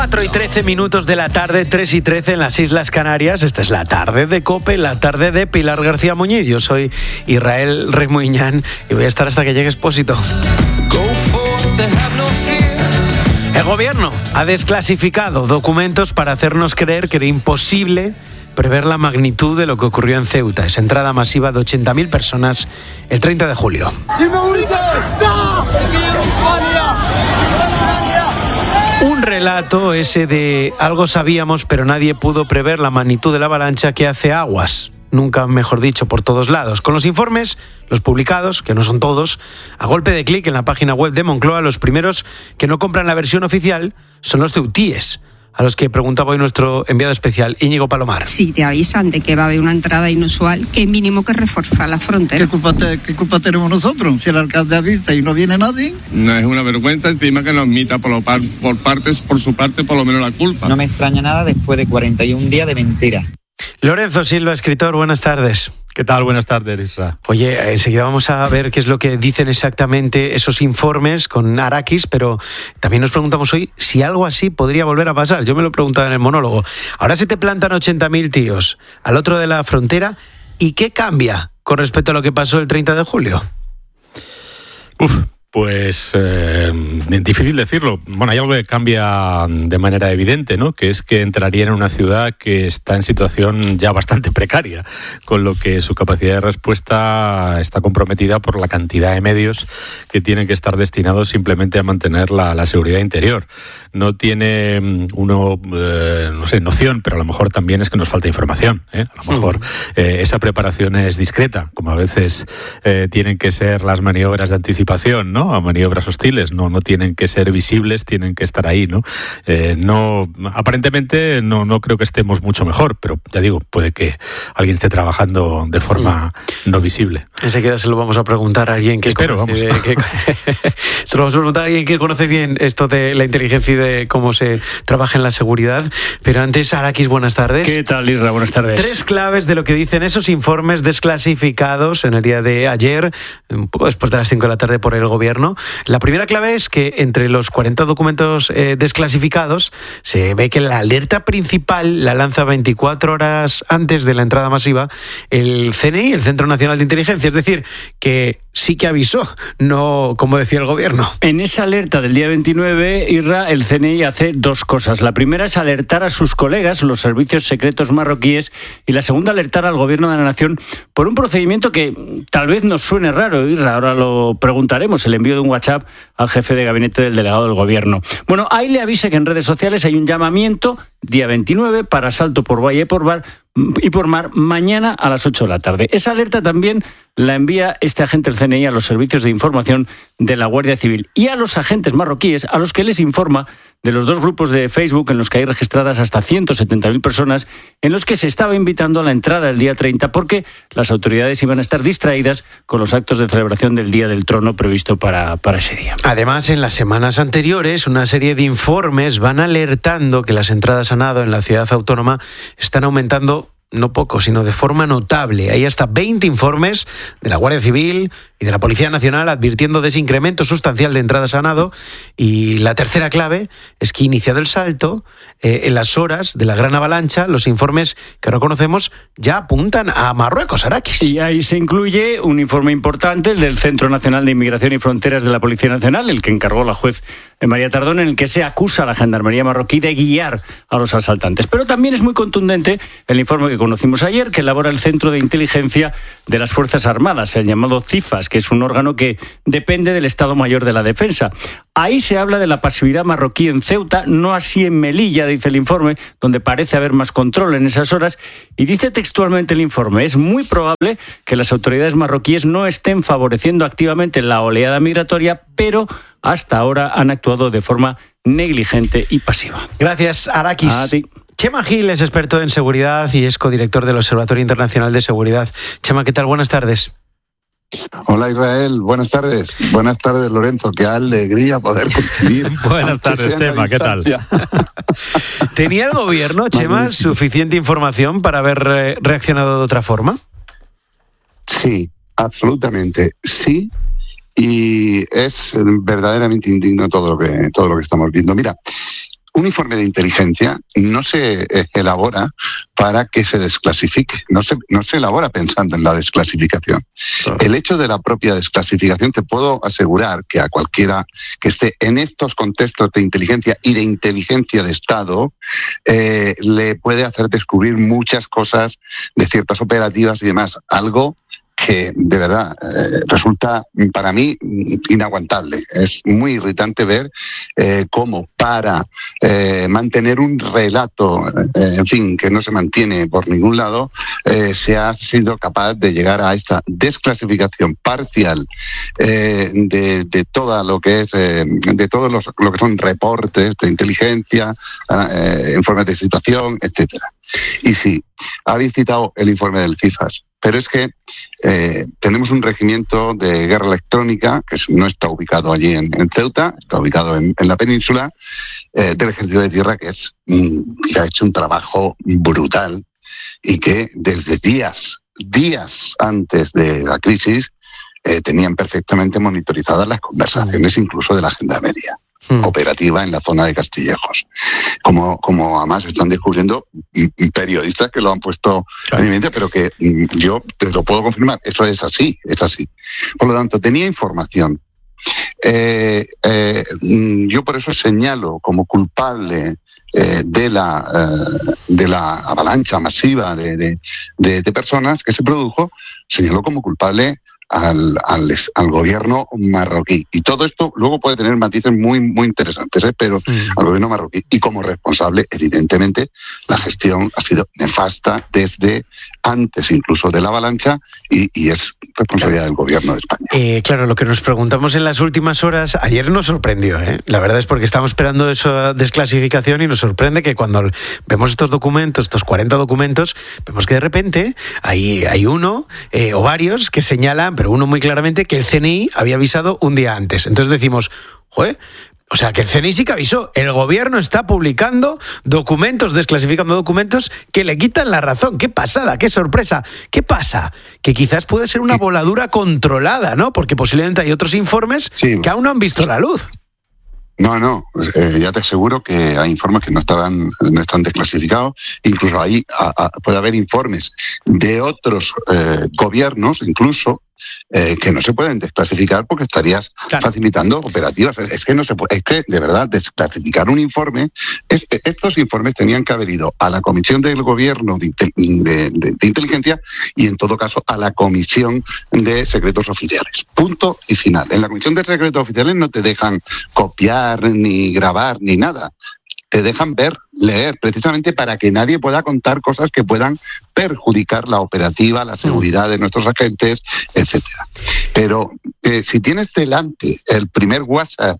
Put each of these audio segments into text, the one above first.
4:13 de la tarde, 3:13 en las Islas Canarias. Esta es la tarde de COPE, la tarde de Pilar García Muñiz. Yo soy Israel Remuñán y voy a estar hasta que llegue Expósito. El gobierno ha desclasificado documentos para hacernos creer que era imposible prever la magnitud de lo que ocurrió en Ceuta, esa entrada masiva de 80.000 personas el 30 de julio. Un relato ese de algo sabíamos, pero nadie pudo prever la magnitud de la avalancha que hace aguas, nunca mejor dicho, por todos lados. Con los informes, los publicados, que no son todos, a golpe de clic en la página web de Moncloa, los primeros que no compran la versión oficial son los ceutíes, a los que preguntaba hoy nuestro enviado especial, Íñigo Palomar. Si te avisan de que va a haber una entrada inusual, ¿qué mínimo que reforzar la frontera? ¿Qué culpa tenemos nosotros? Si el alcalde avisa y no viene nadie. No es una vergüenza, encima que nos admita por su parte, por lo menos la culpa. No me extraña nada después de 41 días de mentira. Lorenzo Silva, escritor, buenas tardes. ¿Qué tal? Buenas tardes, Isra. Oye, enseguida vamos a ver qué es lo que dicen exactamente esos informes con Arakis, pero también nos preguntamos hoy si algo así podría volver a pasar. Yo me lo he preguntado en el monólogo. Ahora se te plantan 80.000 tíos al otro de la frontera, ¿y qué cambia con respecto a lo que pasó el 30 de julio? Pues difícil decirlo. Bueno, hay algo que cambia de manera evidente, ¿no? Que es que entraría en una ciudad que está en situación ya bastante precaria, con lo que su capacidad de respuesta está comprometida por la cantidad de medios que tienen que estar destinados simplemente a mantener la seguridad interior. No tiene uno, noción, pero a lo mejor también es que nos falta información, ¿eh? A lo mejor esa preparación es discreta, como a veces tienen que ser las maniobras de anticipación, ¿no? A maniobras hostiles, no tienen que ser visibles, tienen que estar ahí, ¿no? Aparentemente no creo que estemos mucho mejor, pero ya digo, puede que alguien esté trabajando de forma no visible. Enseguida se lo vamos a preguntar a alguien que se lo vamos a preguntar a alguien que conoce bien esto de la inteligencia y de cómo se trabaja en la seguridad. Pero antes, Arakis, buenas tardes. ¿Qué tal, Isra? Buenas tardes. 3 claves de lo que dicen esos informes desclasificados en el día de ayer, un poco después de las 5 de la tarde por el gobierno. La primera clave es que entre los 40 documentos desclasificados se ve que la alerta principal la lanza 24 horas antes de la entrada masiva el CNI, el Centro Nacional de Inteligencia. Es decir, que sí que avisó, no como decía el gobierno. En esa alerta del día 29, Isra, el CNI hace 2 cosas. La primera es alertar a sus colegas, los servicios secretos marroquíes, y la segunda, alertar al gobierno de la nación por un procedimiento que tal vez nos suene raro, Isra, ahora lo preguntaremos, el envío de un WhatsApp al jefe de gabinete del delegado del gobierno. Bueno, ahí le avisa que en redes sociales hay un llamamiento, día 29, para asalto por vía y por mar mañana a las 8 de la tarde. Esa alerta también la envía este agente del CNI a los servicios de información de la Guardia Civil y a los agentes marroquíes, a los que les informa de los 2 grupos de Facebook en los que hay registradas hasta 170.000 personas, en los que se estaba invitando a la entrada el día 30 porque las autoridades iban a estar distraídas con los actos de celebración del Día del Trono previsto para ese día. Además, en las semanas anteriores, una serie de informes van alertando que las entradas a nado en la ciudad autónoma están aumentando no poco, sino de forma notable. Hay hasta 20 informes de la Guardia Civil y de la Policía Nacional advirtiendo de ese incremento sustancial de entradas a nado. Y la tercera clave es que, iniciado el salto, en las horas de la gran avalancha, los informes que ahora conocemos ya apuntan a Marruecos, Arakis. Y ahí se incluye un informe importante, el del Centro Nacional de Inmigración y Fronteras de la Policía Nacional, el que encargó la juez María Tardón, en el que se acusa a la Gendarmería marroquí de guiar a los asaltantes. Pero también es muy contundente el informe que conocimos ayer, que elabora el Centro de Inteligencia de las Fuerzas Armadas, el llamado CIFAS, que es un órgano que depende del Estado Mayor de la Defensa. Ahí se habla de la pasividad marroquí en Ceuta, no así en Melilla, dice el informe, donde parece haber más control en esas horas, y dice textualmente el informe: es muy probable que las autoridades marroquíes no estén favoreciendo activamente la oleada migratoria, pero hasta ahora han actuado de forma negligente y pasiva. Gracias, Arakis. A ti. Chema Gil es experto en seguridad y es codirector del Observatorio Internacional de Seguridad. Chema, ¿qué tal? Buenas tardes. Hola, Israel, buenas tardes. Buenas tardes, Lorenzo, qué alegría poder coincidir. Buenas tardes, Chema, ¿qué tal? ¿Tenía el gobierno, Chema, suficiente información para haber reaccionado de otra forma? Sí, absolutamente, sí. Y es verdaderamente indigno todo lo que estamos viendo. Mira, un informe de inteligencia no se elabora para que se desclasifique, no se elabora pensando en la desclasificación. El hecho de la propia desclasificación, te puedo asegurar que a cualquiera que esté en estos contextos de inteligencia y de inteligencia de Estado, le puede hacer descubrir muchas cosas de ciertas operativas y demás, algo que de verdad resulta para mí inaguantable. Es muy irritante ver cómo para mantener un relato, en fin, que no se mantiene por ningún lado, se ha sido capaz de llegar a esta desclasificación parcial de todo lo que es, de todos lo que son reportes de inteligencia, informes de situación, etcétera. Y sí, habéis citado el informe del CIFAS, pero es que tenemos un regimiento de guerra electrónica que no está ubicado allí en Ceuta, está ubicado en la península, del Ejército de Tierra, que ha hecho un trabajo brutal y que desde días antes de la crisis tenían perfectamente monitorizadas las conversaciones incluso de la gendarmería operativa en la zona de Castillejos, como además están descubriendo periodistas que lo han puesto en evidencia, pero que yo te lo puedo confirmar, eso es así. Por lo tanto, tenía información. Yo por eso señalo como culpable de la avalancha masiva de personas que se produjo, señalo como culpable al gobierno marroquí. Y todo esto luego puede tener matices muy, muy interesantes, pero al gobierno marroquí. Y como responsable, evidentemente, la gestión ha sido nefasta desde antes incluso de la avalancha y es responsabilidad del gobierno de España. Claro, lo que nos preguntamos en las últimas horas, ayer nos sorprendió, La verdad es porque estábamos esperando esa desclasificación y nos sorprende que cuando vemos estos documentos, estos 40 documentos, vemos que de repente hay uno o varios que señalan, pero uno muy claramente, que el CNI había avisado un día antes. Entonces decimos, joder, o sea, que el CNI sí que avisó. El gobierno está publicando documentos, desclasificando documentos que le quitan la razón. ¡Qué pasada! ¡Qué sorpresa! ¿Qué pasa? Que quizás puede ser una voladura controlada, ¿no? Porque posiblemente hay otros informes que aún no han visto la luz. No, ya te aseguro que hay informes que no están desclasificados. Incluso ahí puede haber informes de otros gobiernos, incluso, que no se pueden desclasificar porque estarías facilitando operativas. Es que no se puede, es que de verdad desclasificar un informe, estos informes tenían que haber ido a la Comisión del Gobierno de Inteligencia y en todo caso a la Comisión de Secretos Oficiales. Punto y final. En la Comisión de Secretos Oficiales no te dejan copiar ni grabar ni nada. Te dejan leer, precisamente para que nadie pueda contar cosas que puedan perjudicar la operativa, la seguridad de nuestros agentes, etcétera. Pero si tienes delante el primer WhatsApp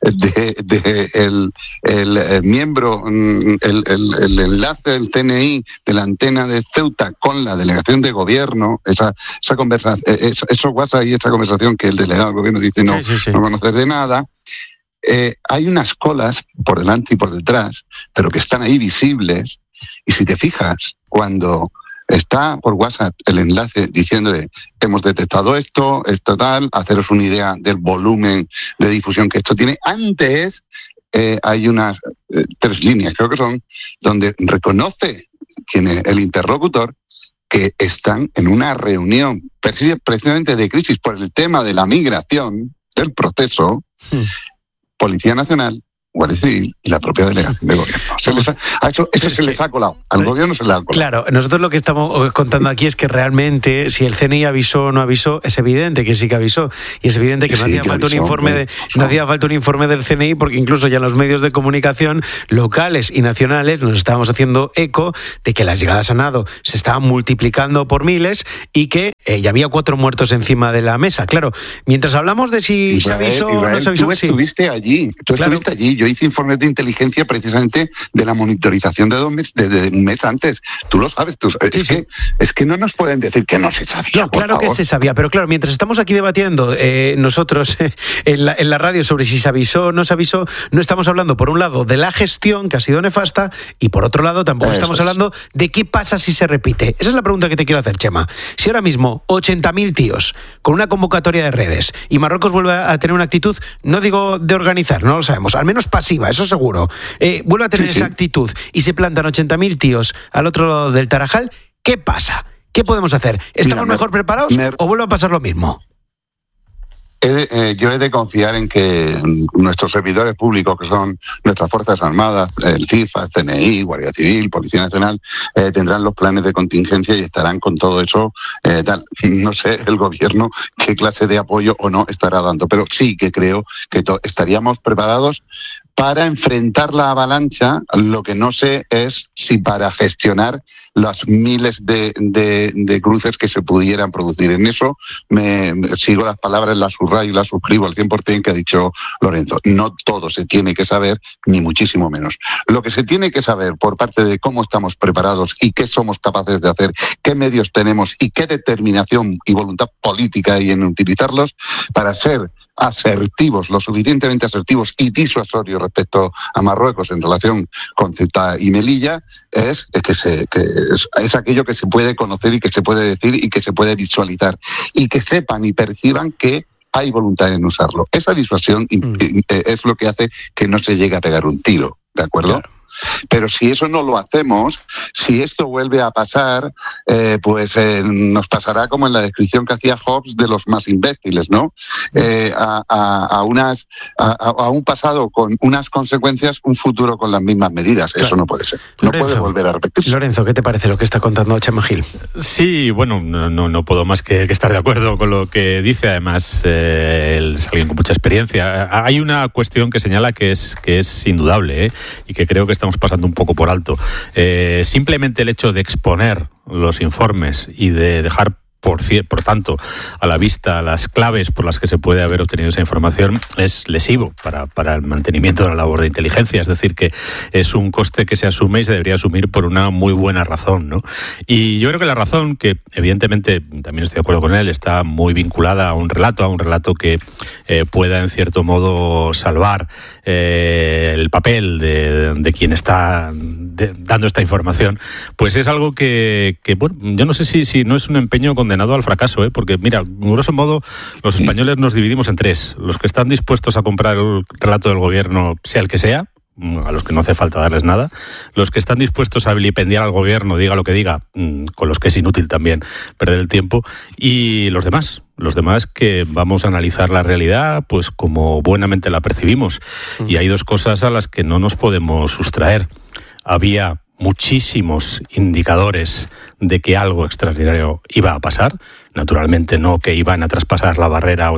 el miembro, el enlace del CNI de la antena de Ceuta con la delegación de gobierno, esa conversación, esos WhatsApp y esa conversación que el delegado del gobierno dice no conocer de nada. Hay unas colas por delante y por detrás, pero que están ahí visibles. Y si te fijas, cuando está por WhatsApp el enlace diciéndole hemos detectado esto tal, haceros una idea del volumen de difusión que esto tiene, antes hay unas 3 líneas, creo que son, donde reconoce quién es el interlocutor, que están en una reunión precisamente de crisis por el tema de la migración, del proceso. Policía Nacional, Guardia Civil y la propia delegación de gobierno. Eso se les ha colado. Al gobierno se le ha colado. Claro, nosotros lo que estamos contando aquí es que realmente, si el CNI avisó o no avisó, es evidente que sí que avisó. Y es evidente que no hacía falta un informe del CNI, porque incluso ya en los medios de comunicación locales y nacionales nos estábamos haciendo eco de que las llegadas a nado se estaban multiplicando por miles y que ya había 4 muertos encima de la mesa. Claro, mientras hablamos de si se avisó o no se avisó. Tú estuviste allí. Yo hice informes de inteligencia precisamente de la monitorización de 2 meses, de un mes antes. Tú lo sabes. Es que no nos pueden decir que no se sabía. No, claro que se sabía, pero claro, mientras estamos aquí debatiendo nosotros en la radio sobre si se avisó o no se avisó, no estamos hablando, por un lado, de la gestión, que ha sido nefasta, y por otro lado, tampoco estamos hablando de qué pasa si se repite. Esa es la pregunta que te quiero hacer, Chema. Si ahora mismo mismo 80.000 tíos con una convocatoria de redes y Marruecos vuelve a tener una actitud, no digo de organizar, no lo sabemos, al menos pasiva, eso seguro, vuelve a tener esa actitud y se plantan 80.000 tíos al otro lado del Tarajal, ¿qué pasa? ¿Qué podemos hacer? ¿Estamos mejor preparados o vuelve a pasar lo mismo? Yo he de confiar en que nuestros servidores públicos, que son nuestras Fuerzas Armadas, el CIFA, el CNI, Guardia Civil, Policía Nacional, tendrán los planes de contingencia y estarán con todo eso. No sé el gobierno qué clase de apoyo o no estará dando, pero sí que creo que estaríamos preparados para enfrentar la avalancha. Lo que no sé es si para gestionar las miles de cruces que se pudieran producir. En eso me sigo las palabras, las subrayo y las suscribo al 100% que ha dicho Lorenzo. No todo se tiene que saber, ni muchísimo menos. Lo que se tiene que saber por parte de cómo estamos preparados y qué somos capaces de hacer, qué medios tenemos y qué determinación y voluntad política hay en utilizarlos para ser asertivos, lo suficientemente asertivos y disuasorios respecto a Marruecos en relación con Ceuta y Melilla, es aquello que se puede conocer y que se puede decir y que se puede visualizar y que sepan y perciban que hay voluntad en usarlo. Esa disuasión es lo que hace que no se llegue a pegar un tiro, ¿de acuerdo? Claro. Pero si eso no lo hacemos, si esto vuelve a pasar, nos pasará como en la descripción que hacía Hobbes de los más imbéciles, ¿no? A un pasado con unas consecuencias, un futuro con las mismas medidas. Claro. Eso no puede ser. No puede volver a repetirse. Lorenzo, ¿qué te parece lo que está contando Chema Gil? Sí, bueno, no puedo más que estar de acuerdo con lo que dice. Además, él es alguien con mucha experiencia. Hay una cuestión que señala que es indudable, y que creo que estamos pasando un poco por alto. Simplemente el hecho de exponer los informes y de dejar por tanto a la vista las claves por las que se puede haber obtenido esa información es lesivo para el mantenimiento de la labor de inteligencia. Es decir, que es un coste que se asume y se debería asumir por una muy buena razón, ¿no? Y yo creo que la razón, que evidentemente también estoy de acuerdo con él, está muy vinculada a un relato que pueda en cierto modo salvar el papel de quien está dando esta información, pues es algo que bueno, yo no sé si no es un empeño condenado al fracaso, porque mira, grosso modo los españoles nos dividimos en tres: los que están dispuestos a comprar el relato del gobierno, sea el que sea, a los que no hace falta darles nada; los que están dispuestos a vilipendiar al gobierno, diga lo que diga, con los que es inútil también perder el tiempo; y los demás que vamos a analizar la realidad pues como buenamente la percibimos. Y hay dos cosas a las que no nos podemos sustraer. Había muchísimos indicadores de que algo extraordinario iba a pasar. Naturalmente no que iban a traspasar la barrera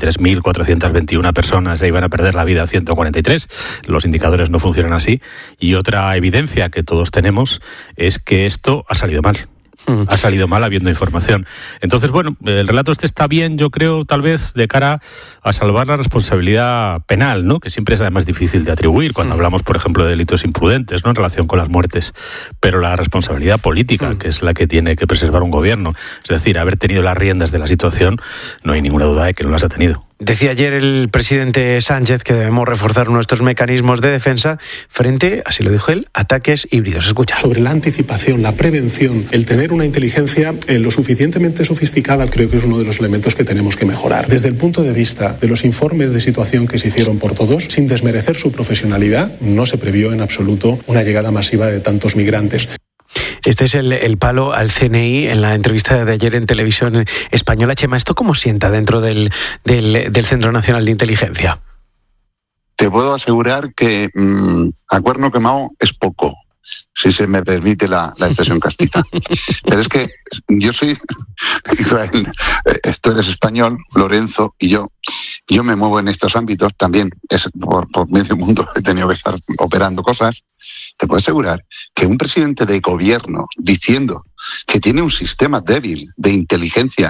83.421 personas e iban a perder la vida 143. Los indicadores no funcionan así. Y otra evidencia que todos tenemos es que esto ha salido mal. Ha salido mal habiendo información. Entonces, bueno, el relato está bien, yo creo, tal vez de cara a salvar la responsabilidad penal, ¿no? Que siempre es además difícil de atribuir cuando hablamos, por ejemplo, de delitos imprudentes, ¿no? En relación con las muertes. Pero la responsabilidad política, que es la que tiene que preservar un gobierno, es decir, haber tenido las riendas de la situación, no hay ninguna duda de que no las ha tenido. Decía ayer el presidente Sánchez que debemos reforzar nuestros mecanismos de defensa frente, así lo dijo él, ataques híbridos. Escucha. Sobre la anticipación, la prevención, el tener una inteligencia lo suficientemente sofisticada, creo que es uno de los elementos que tenemos que mejorar. Desde el punto de vista de los informes de situación que se hicieron por todos, sin desmerecer su profesionalidad, no se previó en absoluto una llegada masiva de tantos migrantes. Este es el palo al CNI en la entrevista de ayer en Televisión Española. Chema, ¿esto cómo sienta dentro del Centro Nacional de Inteligencia? Te puedo asegurar que a cuerno quemado es poco, si se me permite la expresión castiza. Pero es que yo soy, Israel, tú eres español, Lorenzo y yo me muevo en estos ámbitos también, es por medio mundo he tenido que estar operando cosas. Te puedo asegurar que un presidente de gobierno diciendo que tiene un sistema débil de inteligencia